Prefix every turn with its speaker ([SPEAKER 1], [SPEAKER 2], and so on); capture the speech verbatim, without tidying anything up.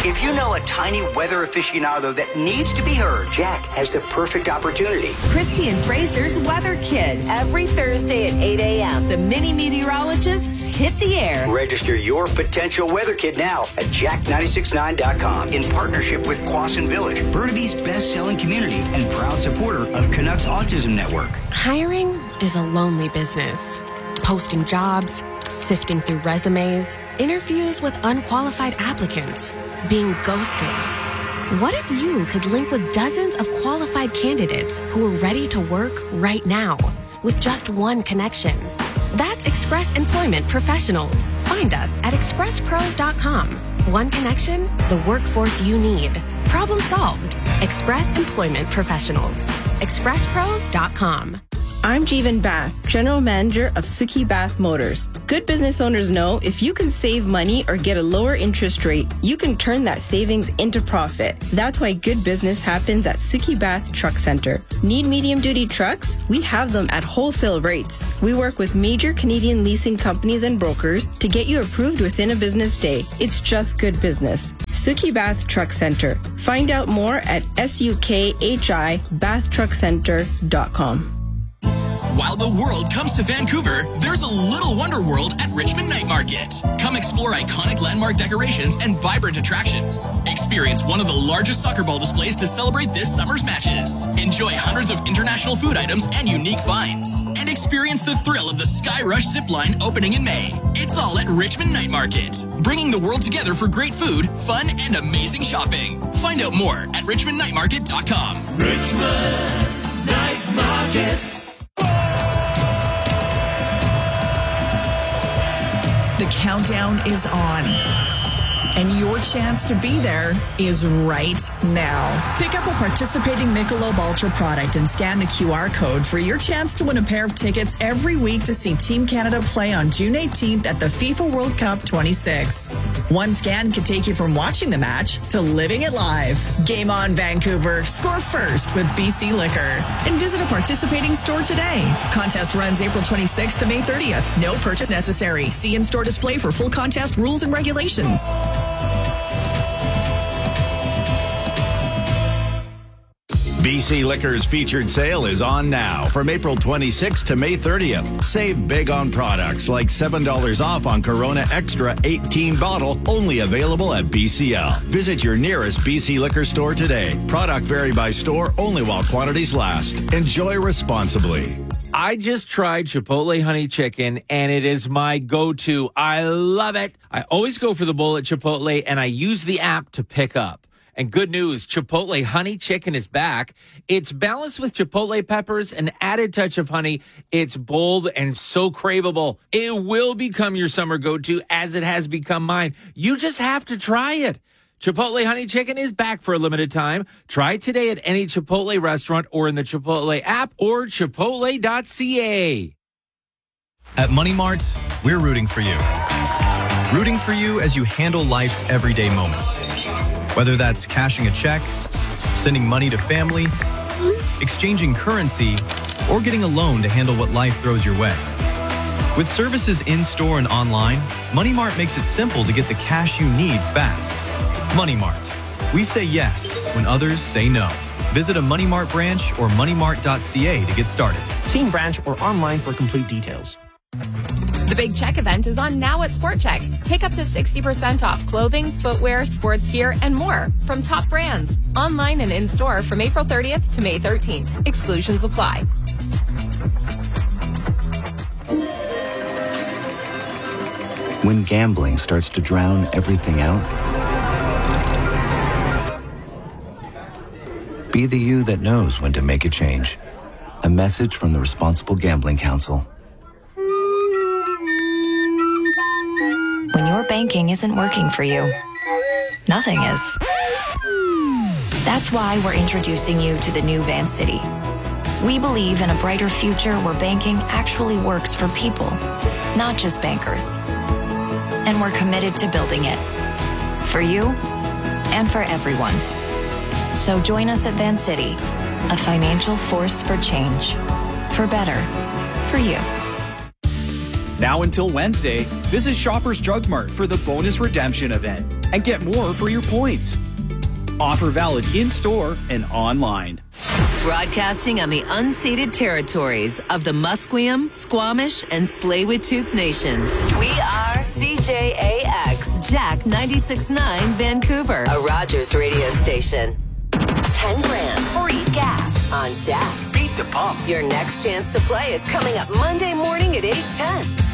[SPEAKER 1] If you know a tiny weather aficionado that needs to be heard, Jack has the perfect opportunity.
[SPEAKER 2] Christy and Fraser's Weather Kid. Every Thursday at eight a.m., the mini meteorologists hit the air.
[SPEAKER 1] Register your potential weather kid now at jack nine six nine dot com in partnership with Quasin Village, Burnaby's best-selling community and proud supporter of Canucks Autism Network.
[SPEAKER 3] Hiring is a lonely business. Posting jobs, sifting through resumes, interviews with unqualified applicants, being ghosted. What if you could link with dozens of qualified candidates who are ready to work right now with just one connection? That's Express Employment Professionals. Find us at express pros dot com. One connection, the workforce you need. Problem solved. Express Employment Professionals. express pros dot com.
[SPEAKER 4] I'm Jeevan Bath, General Manager of Suki Bath Motors. Good business owners know if you can save money or get a lower interest rate, you can turn that savings into profit. That's why good business happens at Suki Bath Truck Center. Need medium-duty trucks? We have them at wholesale rates. We work with major Canadian leasing companies and brokers to get you approved within a business day. It's just good business. Suki Bath Truck Center. Find out more at S U K H I bath truck center dot com.
[SPEAKER 5] While the world comes to Vancouver, there's a little wonder world at Richmond Night Market. Come explore iconic landmark decorations and vibrant attractions. Experience one of the largest soccer ball displays to celebrate this summer's matches. Enjoy hundreds of international food items and unique finds. And experience the thrill of the Sky Rush zipline opening in May. It's all at Richmond Night Market, bringing the world together for great food, fun, and amazing shopping. Find out more at richmond night market dot com.
[SPEAKER 6] Richmond Night Market. The countdown is on, and your chance to be there is right now. Pick up a participating Michelob Ultra product and scan the Q R code for your chance to win a pair of tickets every week to see Team Canada play on June eighteenth at the FIFA World Cup twenty-six. One scan can take you from watching the match to living it live. Game on, Vancouver. Score first with B C Liquor. And visit a participating store today. Contest runs April twenty-sixth to May thirtieth. No purchase necessary. See in-store display for full contest rules and regulations.
[SPEAKER 7] B C Liquor's featured sale is on now from April twenty-sixth to May thirtieth. Save big on products like seven dollars off on Corona Extra eighteen bottle, only available at B C L. Visit your nearest B C Liquor store today. Product vary by store, only while quantities last. Enjoy responsibly.
[SPEAKER 8] I just tried Chipotle honey chicken, and it is my go-to. I love it. I always go for the bowl at Chipotle, and I use the app to pick up. And good news, Chipotle honey chicken is back. It's balanced with Chipotle peppers, an added touch of honey. It's bold and so craveable. It will become your summer go-to as it has become mine. You just have to try it. Chipotle honey chicken is back for a limited time. Try it today at any Chipotle restaurant or in the Chipotle app or chipotle dot c a.
[SPEAKER 9] At Money Mart, we're rooting for you. Rooting for you as you handle life's everyday moments. Whether that's cashing a check, sending money to family, exchanging currency, or getting a loan to handle what life throws your way. With services in-store and online, Money Mart makes it simple to get the cash you need fast. Money Mart. We say yes when others say no. Visit a Money Mart branch or money mart dot c a to get started.
[SPEAKER 10] See branch or online for complete details.
[SPEAKER 11] The Big Check event is on now at Sport Check. Take up to sixty percent off clothing, footwear, sports gear, and more from top brands. Online and in-store from April thirtieth to May thirteenth. Exclusions apply.
[SPEAKER 12] When gambling starts to drown everything out, be the you that knows when to make a change. A message from the Responsible Gambling Council.
[SPEAKER 13] When your banking isn't working for you, nothing is. That's why we're introducing you to the new Vancity. We believe in a brighter future where banking actually works for people, not just bankers. And we're committed to building it. For you and for everyone. So join us at Vancity, a financial force for change. For better. For you.
[SPEAKER 14] Now until Wednesday, visit Shoppers Drug Mart for the bonus redemption event and get more for your points. Offer valid in-store and online.
[SPEAKER 2] Broadcasting on the unceded territories of the Musqueam, Squamish, and Tsleil-Waututh Nations. We are C J A X, Jack ninety-six point nine Vancouver, a Rogers radio station. ten grand free gas on Jack.
[SPEAKER 1] Beat the pump.
[SPEAKER 2] Your next chance to play is coming up Monday morning at eight ten.